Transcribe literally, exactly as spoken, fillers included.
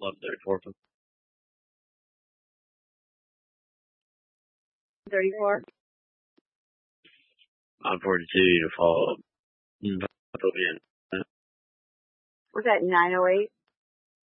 eleven thirty-four. thirty-four. nine forty-two to follow. Again. Was that nine oh eight?